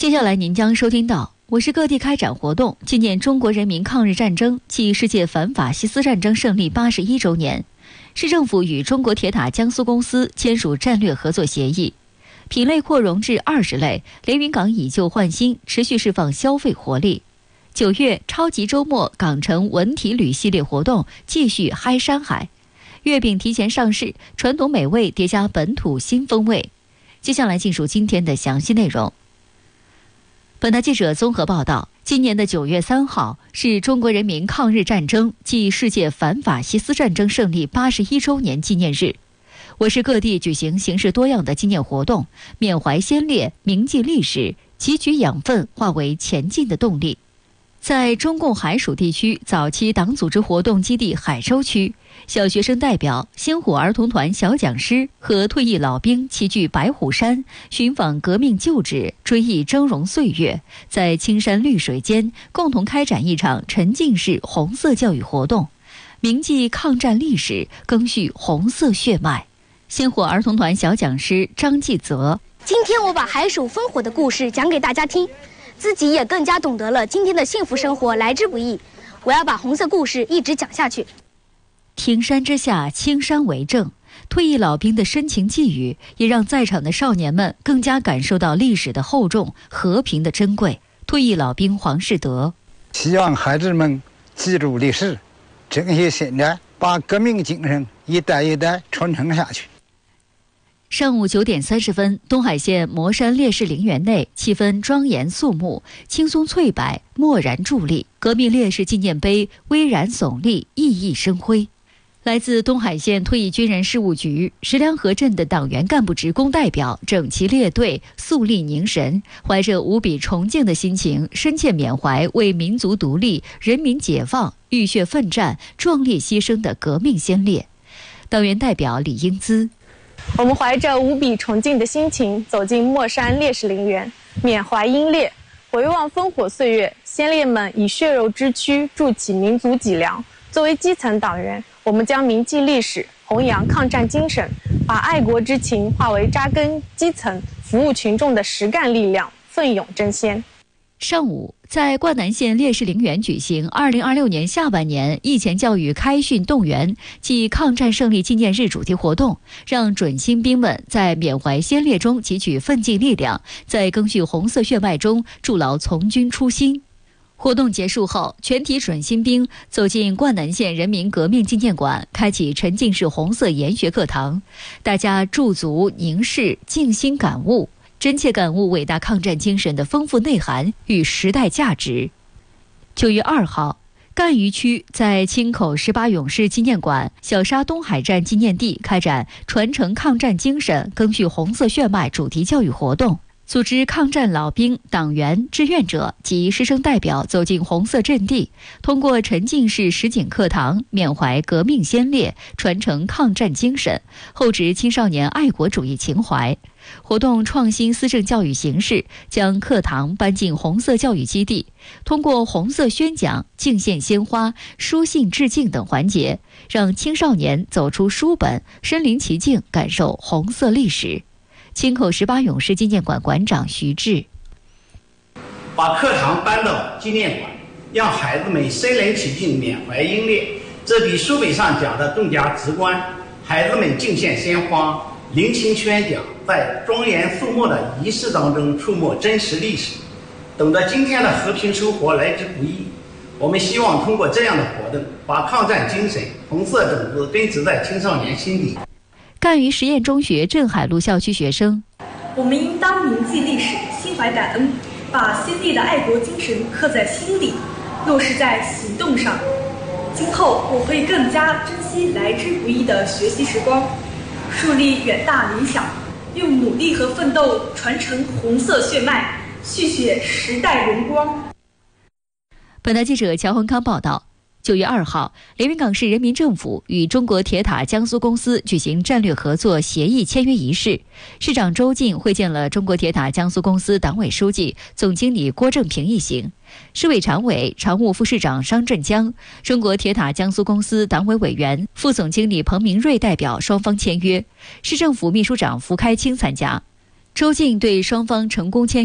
接下来您将收听到，我市各地开展活动，纪念中国人民抗日战争暨世界反法西斯战争胜利81周年。市政府与中国铁塔江苏公司签署战略合作协议，品类扩容至20类，连云港以旧换新，持续释放消费活力。9月超级周末港城文体旅系列活动继续嗨山海，月饼提前上市，传统美味叠加本土新风味。接下来进入今天的详细内容。本台记者综合报道，今年的9月3号是中国人民抗日战争暨世界反法西斯战争胜利81周年纪念日。我市各地举行形式多样的纪念活动，缅怀先烈，铭记历史，汲取养分，化为前进的动力。在中共海属地区早期党组织活动基地海州区，小学生代表、星火儿童团小讲师和退役老兵齐聚白虎山，寻访革命旧址，追忆峥嵘岁月，在青山绿水间共同开展一场沉浸式红色教育活动，铭记抗战历史，赓续红色血脉。星火儿童团小讲师张继泽： 今天我把海属烽火的故事讲给大家听，自己也更加懂得了今天的幸福生活来之不易，我要把红色故事一直讲下去。 庭山之下，青山为证，退役老兵的深情寄语，也让在场的少年们更加感受到历史的厚重，和平的珍贵。退役老兵黄世德： 希望孩子们记住历史，珍惜现在，把革命精神一代一代传承下去。 上午9点30分，东海县磨山烈士陵园内气氛庄严肃穆，青松翠柏，默然伫立，革命烈士纪念碑巍然耸立，熠熠生辉。来自东海县退役军人事务局、石梁河镇的党员干部职工代表整齐列队，肃立凝神，怀着无比崇敬的心情，深切缅怀为民族独立、人民解放浴血奋战、壮烈牺牲的革命先烈。党员代表李英姿： 我们怀着无比崇敬的心情走进磨山烈士陵园，缅怀英烈，回望烽火岁月，先烈们以血肉之躯筑起民族脊梁。作为基层党员，我们将铭记历史，弘扬抗战精神，把爱国之情化为扎根基层、服务群众的实干力量，奋勇争先。 上午，在灌南县烈士陵园举行2026年下半年役前教育开训动员暨抗战胜利纪念日主题活动，让准新兵们在缅怀先烈中汲取奋进力量，在赓续红色血脉中筑牢从军初心。活动结束后，全体准新兵走进灌南县人民革命纪念馆，开启沉浸式红色研学课堂，大家驻足凝视，静心感悟，真切感悟伟大抗战精神的丰富内涵与时代价值。9月2号，赣榆区在青口18勇士纪念馆、小沙东海站纪念地开展传承抗战精神、赓续红色血脉主题教育活动，组织抗战老兵、党员、志愿者及师生代表走进红色阵地，通过沉浸式实景课堂缅怀革命先烈，传承抗战精神，厚植青少年爱国主义情怀。活动创新思政教育形式，将课堂搬进红色教育基地，通过红色宣讲、敬献鲜花、书信致敬等环节，让青少年走出书本，身临其境，感受红色历史。青口18勇士纪念馆馆长徐志： 把课堂搬到纪念馆，让孩子们身临其境缅怀英烈，这比书本上讲的更加直观。孩子们敬献鲜花，聆听宣讲，在庄严肃穆的仪式当中触摸真实历史，懂得今天的和平生活来之不易。我们希望通过这样的活动，把抗战精神、红色种子根植在青少年心底。 赣榆实验中学镇海路校区学生： 我们应当铭记历史，心怀感恩，把先烈的爱国精神刻在心里，落实在行动上。今后我会更加珍惜来之不易的学习时光，树立远大理想，用努力和奋斗传承红色血脉，续写时代荣光。 本台记者乔宏康报道。9月2号，连云港市人民政府与中国铁塔江苏公司举行战略合作协议签约仪式，市长周进会见了中国铁塔江苏公司党委书记、总经理郭正平一行，市委常委、常务副市长商振江、中国铁塔江苏公司党委委员、副总经理彭明瑞代表双方签约，市政府秘书长符开清参加。周进对双方成功签